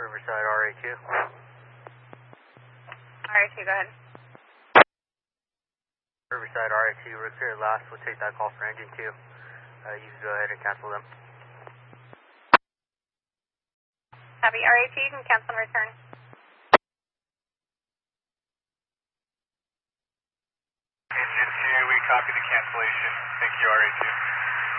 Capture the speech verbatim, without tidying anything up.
Riverside R A two. R A two, go ahead. Riverside R A two, we're clear last. We'll take that call for engine two. Uh, you can go ahead and cancel them. Copy, R A two, you can cancel and return. Engine two, we copy the cancellation. Thank you, R A two.